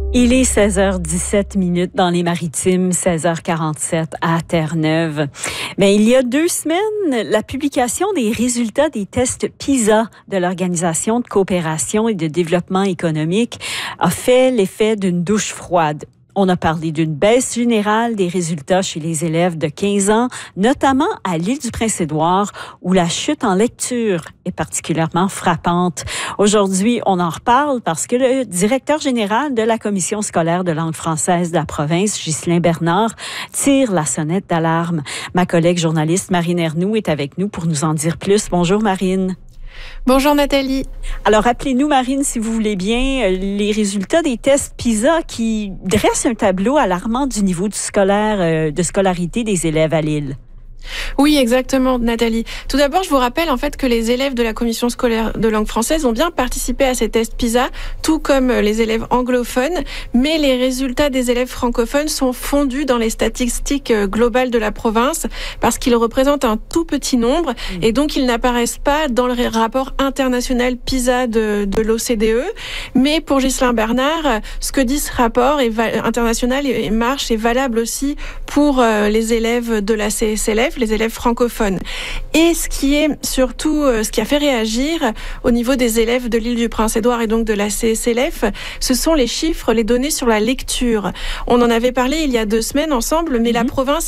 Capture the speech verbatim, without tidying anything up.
Il est seize heures dix-sept minutes dans les Maritimes, seize heures quarante-sept à Terre-Neuve. Mais il y a deux semaines, la publication des résultats des tests PISA de l'Organisation de coopération et de développement économique a fait l'effet d'une douche froide. On a parlé d'une baisse générale des résultats chez les élèves de quinze ans, notamment à l'île du Prince-Édouard, où la chute en lecture est particulièrement frappante. Aujourd'hui, on en reparle parce que le directeur général de la Commission scolaire de langue française de la province, Ghislain Bernard, tire la sonnette d'alarme. Ma collègue journaliste Marine Ernoult est avec nous pour nous en dire plus. Bonjour Marine. Bonjour Nathalie. Alors, rappelez-nous, Marine, si vous voulez bien, les résultats des tests PISA qui dressent un tableau alarmant du niveau du scolaire, de scolarité des élèves à l'île. Oui, exactement, Nathalie. Tout d'abord, je vous rappelle en fait que les élèves de la Commission scolaire de langue française ont bien participé à ces tests PISA, tout comme les élèves anglophones, mais les résultats des élèves francophones sont fondus dans les statistiques globales de la province parce qu'ils représentent un tout petit nombre mmh. et donc ils n'apparaissent pas dans le rapport international PISA de, de l'O C D E. Mais pour Ghislain Bernard, ce que dit ce rapport est va- international et, et marche est valable aussi pour euh, les élèves de la C S L F, les élèves francophones. Et ce qui est surtout, ce qui a fait réagir au niveau des élèves de l'île du Prince-Édouard et donc de la C S L F, ce sont les chiffres, les données sur la lecture. On en avait parlé il y a deux semaines ensemble, mais mmh. la province